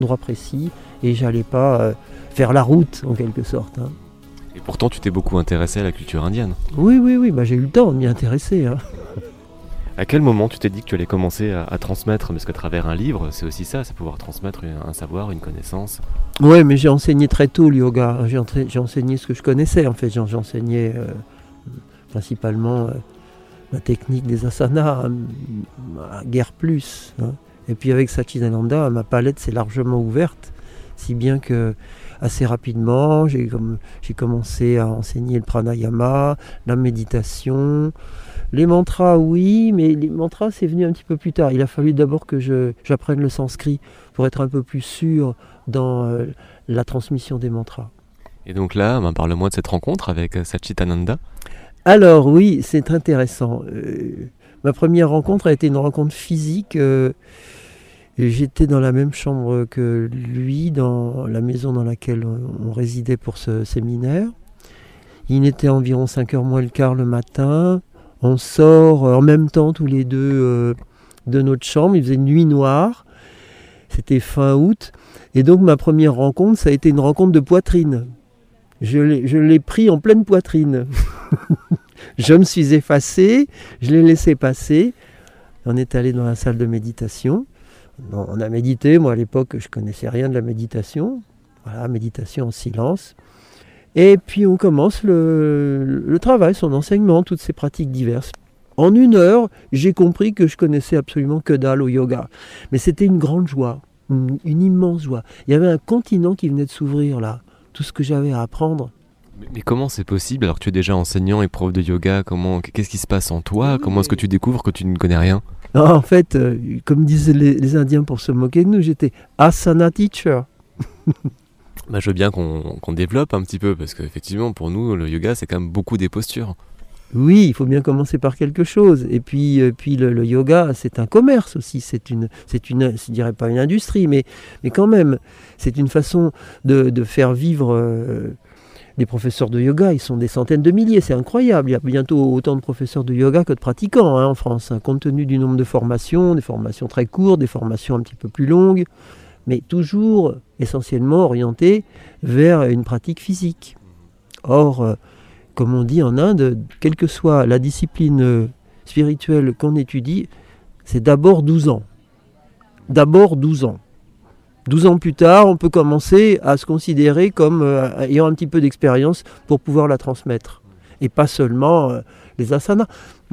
endroit précis et j'allais pas faire la route en quelque sorte. Hein. Et pourtant, tu t'es beaucoup intéressé à la culture indienne. Oui, j'ai eu le temps de m'y intéresser. Hein. À quel moment tu t'es dit que tu allais commencer à transmettre? Parce qu'à travers un livre, c'est aussi ça, c'est pouvoir transmettre un savoir, une connaissance. Oui, mais j'ai enseigné très tôt le yoga. J'ai enseigné ce que je connaissais en fait. J'enseignais principalement la technique des asanas, guère plus. Hein. Et puis avec Satchidananda, ma palette s'est largement ouverte, si bien que assez rapidement, j'ai commencé à enseigner le pranayama, la méditation, les mantras, oui, mais les mantras, c'est venu un petit peu plus tard. Il a fallu d'abord que j'apprenne le sanskrit pour être un peu plus sûr dans la transmission des mantras. Et donc là, parle-moi de cette rencontre avec Satchidananda. Alors oui, c'est intéressant. Ma première rencontre a été une rencontre physique. J'étais dans la même chambre que lui, dans la maison dans laquelle on résidait pour ce séminaire. Il était environ 5h moins le quart le matin. On sort en même temps tous les deux de notre chambre. Il faisait une nuit noire. C'était fin août. Et donc ma première rencontre, ça a été une rencontre de poitrine. Je l'ai pris en pleine poitrine. Je me suis effacé, je l'ai laissé passer. On est allé dans la salle de méditation. On a médité. Moi à l'époque, je ne connaissais rien de la méditation. Voilà, méditation en silence. Et puis on commence le travail, son enseignement, toutes ces pratiques diverses. En 1 heure, j'ai compris que je connaissais absolument que dalle au yoga. Mais c'était une grande joie, une immense joie. Il y avait un continent qui venait de s'ouvrir là. Tout ce que j'avais à apprendre. Mais comment c'est possible alors que tu es déjà enseignant et prof de yoga? Qu'est-ce qui se passe en toi? Comment est-ce que tu découvres que tu ne connais rien? Non, en fait, comme disaient les Indiens pour se moquer de nous, j'étais asana teacher. Je veux bien qu'on développe un petit peu, parce qu'effectivement, pour nous, le yoga, c'est quand même beaucoup des postures. Oui, il faut bien commencer par quelque chose. Et puis le yoga, c'est un commerce aussi. C'est une, je dirais pas une industrie, mais quand même, c'est une façon de faire vivre les professeurs de yoga. Ils sont des centaines de milliers, c'est incroyable. Il y a bientôt autant de professeurs de yoga que de pratiquants en France, hein, compte tenu du nombre de formations, des formations très courtes, des formations un petit peu plus longues, mais toujours essentiellement orientées vers une pratique physique. Or, comme on dit en Inde, quelle que soit la discipline spirituelle qu'on étudie, c'est d'abord 12 ans. D'abord 12 ans. 12 ans plus tard, on peut commencer à se considérer comme ayant un petit peu d'expérience pour pouvoir la transmettre. Et pas seulement les asanas.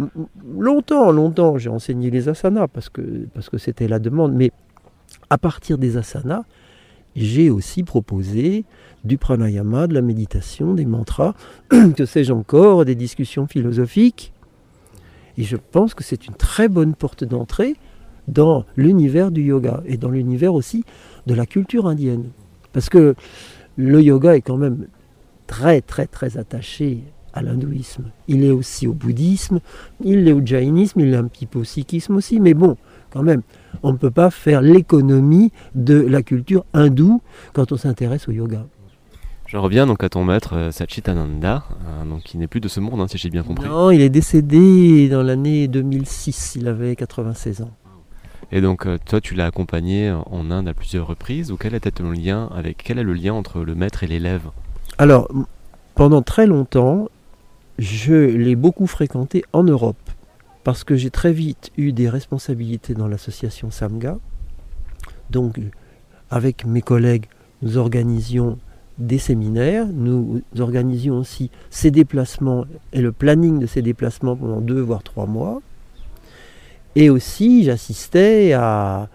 Longtemps, j'ai enseigné les asanas parce que c'était la demande. Mais à partir des asanas, j'ai aussi proposé du pranayama, de la méditation, des mantras, que sais-je encore, des discussions philosophiques. Et je pense que c'est une très bonne porte d'entrée dans l'univers du yoga et dans l'univers aussi de la culture indienne. Parce que le yoga est quand même très très très attaché à l'hindouisme. Il est aussi au bouddhisme, il est au jainisme, il est un petit peu au sikhisme aussi, mais bon, quand même, on ne peut pas faire l'économie de la culture hindoue quand on s'intéresse au yoga. Je reviens donc à ton maître Satchidananda, donc qui n'est plus de ce monde, si j'ai bien compris. Non, il est décédé dans l'année 2006, il avait 96 ans. Et donc toi tu l'as accompagné en Inde à plusieurs reprises, ou quel est le lien entre le maître et l'élève? Alors, pendant très longtemps, je l'ai beaucoup fréquenté en Europe, parce que j'ai très vite eu des responsabilités dans l'association Samga. Donc, avec mes collègues, nous organisions des séminaires, nous organisions aussi ces déplacements et le planning de ces déplacements pendant 2 voire 3 mois. Et aussi, j'assistais à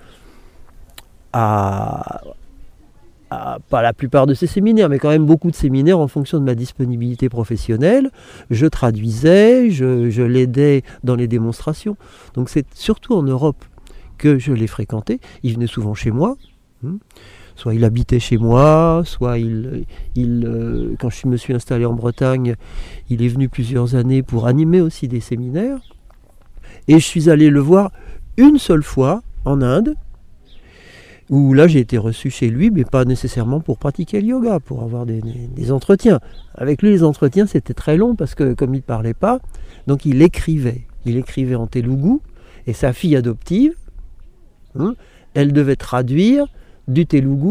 pas la plupart de ces séminaires, mais quand même beaucoup de séminaires en fonction de ma disponibilité professionnelle. Je traduisais, je l'aidais dans les démonstrations. Donc c'est surtout en Europe que je l'ai fréquenté. Il venait souvent chez moi. Soit il habitait chez moi, soit quand je me suis installé en Bretagne, il est venu plusieurs années pour animer aussi des séminaires. Et je suis allé le voir une seule fois en Inde, où là j'ai été reçu chez lui, mais pas nécessairement pour pratiquer le yoga, pour avoir des entretiens. Avec lui, les entretiens, c'était très long, parce que comme il ne parlait pas, donc il écrivait en telugu, et sa fille adoptive, elle devait traduire du Telugu